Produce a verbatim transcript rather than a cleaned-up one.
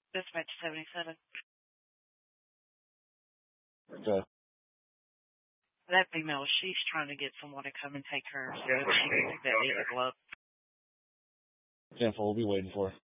Dispatch seventy-seven. Okay. That female, she's trying to get someone to come and take her so she can pick that needle glove. Ten four, we'll be waiting for her.